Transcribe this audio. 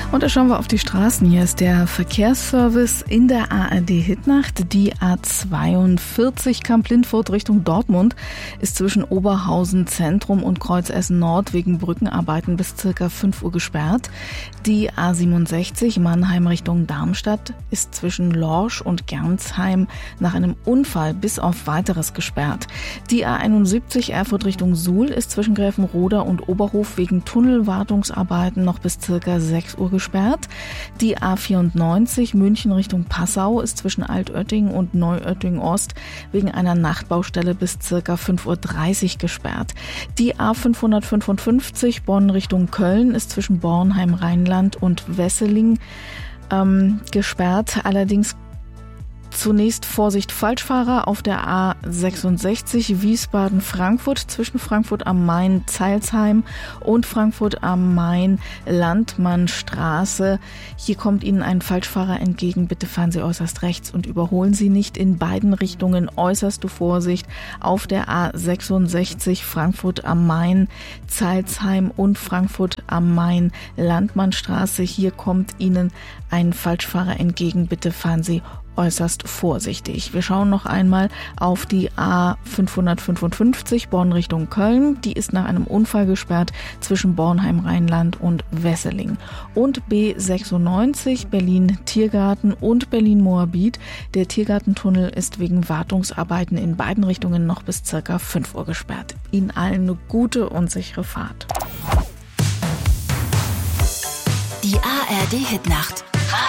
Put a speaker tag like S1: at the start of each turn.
S1: Und da schauen wir auf die Straßen. Hier ist der Verkehrsservice in der ARD-Hitnacht. Die A42 Kamp-Lintfurt Richtung Dortmund ist zwischen Oberhausen Zentrum und Kreuzessen Nord wegen Brückenarbeiten bis ca. 5 Uhr gesperrt. Die A67 Mannheim Richtung Darmstadt ist zwischen Lorsch und Gernsheim nach einem Unfall bis auf Weiteres gesperrt. Die A71 Erfurt Richtung Suhl ist zwischen Gräfenroda und Oberhof wegen Tunnelwartungsarbeiten noch bis ca. 6 Uhr gesperrt. Die A94 München Richtung Passau ist zwischen Altötting und Neuötting Ost wegen einer Nachtbaustelle bis ca. 5.30 Uhr gesperrt. Die A555 Bonn Richtung Köln ist zwischen Bornheim Rheinland und Wesseling gesperrt. Allerdings zunächst Vorsicht Falschfahrer auf der A66 Wiesbaden-Frankfurt zwischen Frankfurt am Main Zeilsheim und Frankfurt am Main Landmannstraße. Hier kommt Ihnen ein Falschfahrer entgegen. Bitte fahren Sie äußerst rechts und überholen Sie nicht. In beiden Richtungen äußerste Vorsicht auf der A66 Frankfurt am Main Zeilsheim und Frankfurt am Main Landmannstraße. Hier kommt Ihnen ein Falschfahrer entgegen. Bitte fahren Sie äußerst vorsichtig. Wir schauen noch einmal auf die A555 Bonn Richtung Köln. Die ist nach einem Unfall gesperrt zwischen Bornheim Rheinland und Wesseling. Und B96 Berlin Tiergarten und Berlin Moabit. Der Tiergartentunnel ist wegen Wartungsarbeiten in beiden Richtungen noch bis ca. 5 Uhr gesperrt. Ihnen allen eine gute und sichere Fahrt.
S2: Die ARD Hitnacht.